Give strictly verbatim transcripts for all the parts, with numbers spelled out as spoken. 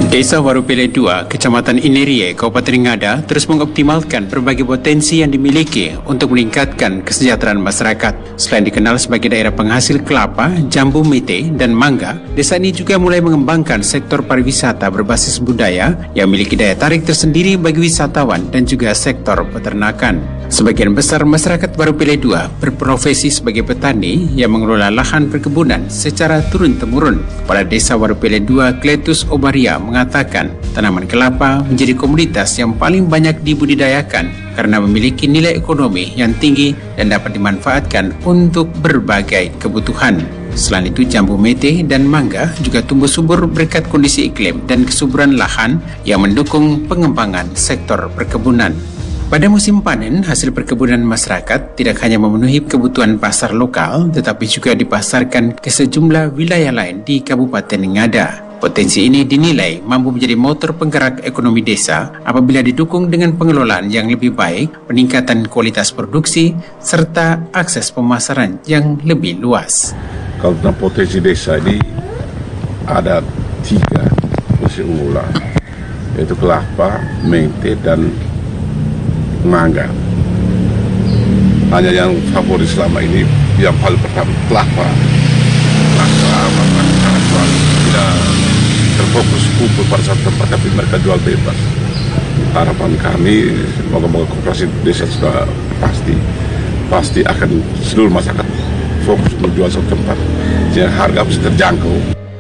Desa Warupele dua, Kecamatan Inerie, Kabupaten Ngada terus mengoptimalkan berbagai potensi yang dimiliki untuk meningkatkan kesejahteraan masyarakat. Selain dikenal sebagai daerah penghasil kelapa, jambu mete, dan mangga, desa ini juga mulai mengembangkan sektor pariwisata berbasis budaya yang memiliki daya tarik tersendiri bagi wisatawan dan juga sektor peternakan. Sebagian besar masyarakat Warupele dua berprofesi sebagai petani yang mengelola lahan perkebunan secara turun-temurun. Kepala Desa Warupele dua, Kletus Obaria, mengatakan tanaman kelapa menjadi komoditas yang paling banyak dibudidayakan karena memiliki nilai ekonomi yang tinggi dan dapat dimanfaatkan untuk berbagai kebutuhan. Selain itu, jambu mete dan mangga juga tumbuh subur berkat kondisi iklim dan kesuburan lahan yang mendukung pengembangan sektor perkebunan. Pada musim panen, hasil perkebunan masyarakat tidak hanya memenuhi kebutuhan pasar lokal, tetapi juga dipasarkan ke sejumlah wilayah lain di Kabupaten Ngada. Potensi ini dinilai mampu menjadi motor penggerak ekonomi desa apabila didukung dengan pengelolaan yang lebih baik, peningkatan kualitas produksi, serta akses pemasaran yang lebih luas. Kalau tentang potensi desa ini ada tiga potensi unggulan, yaitu kelapa, mente, dan mangga. Hanya yang favorit selama ini yang paling pertama kelapa. Kelapa sangat jual, tidak terfokus kumpul pada satu tempat, tapi mereka jual bebas. Harapan kami, moga-moga koperasi desa sudah pasti pasti akan seluruh masyarakat fokus menjual satu tempat, sehingga harga bisa terjangkau.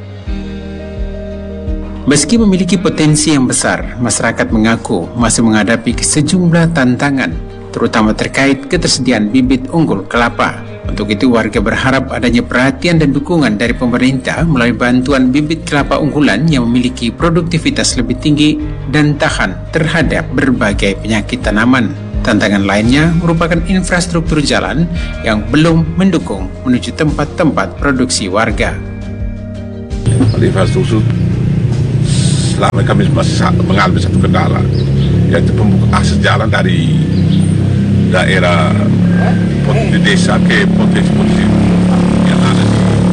Meski memiliki potensi yang besar, masyarakat mengaku masih menghadapi sejumlah tantangan, terutama terkait ketersediaan bibit unggul kelapa. Untuk itu, warga berharap adanya perhatian dan dukungan dari pemerintah melalui bantuan bibit kelapa unggulan yang memiliki produktivitas lebih tinggi dan tahan terhadap berbagai penyakit tanaman. Tantangan lainnya merupakan infrastruktur jalan yang belum mendukung menuju tempat-tempat produksi warga. Infrastruktur selama kami masih mengalami satu kendala, yaitu pembuka akses jalan dari daerah di desa ke potensi-potensi yang ada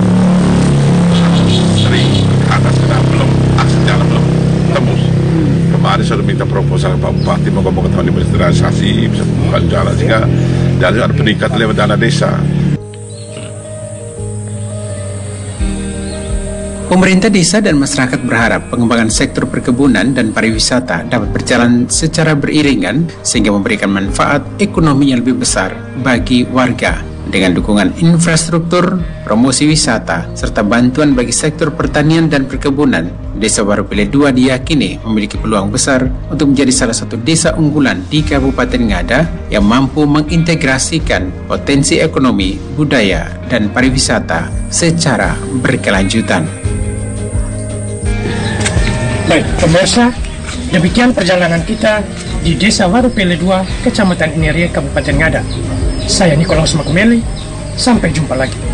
di sering ke atas, karena belum akses jalan belum tembus. Kemarin sudah minta proposal ke Pak Bupati, moga-moga tahun ini realisasi bisa membuka jalan sehingga dari ada peningkatan lewat dana desa. Pemerintah desa dan masyarakat berharap pengembangan sektor perkebunan dan pariwisata dapat berjalan secara beriringan sehingga memberikan manfaat ekonomi yang lebih besar bagi warga. Dengan dukungan infrastruktur, promosi wisata, serta bantuan bagi sektor pertanian dan perkebunan, Desa Warupele dua diyakini memiliki peluang besar untuk menjadi salah satu desa unggulan di Kabupaten Ngada yang mampu mengintegrasikan potensi ekonomi, budaya, dan pariwisata secara berkelanjutan. Baik, pemirsa, demikian perjalanan kita di Desa Warupele dua, Kecamatan Inerie, Kabupaten Ngada. Saya Nikolaus Makumeli, sampai jumpa lagi.